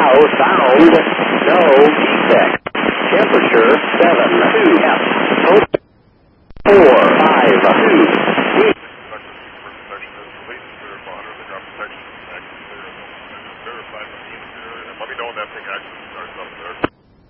Now sound, no defect. Temperature 72 F. 4, 5, 2. Let me know when that thing actually starts up there.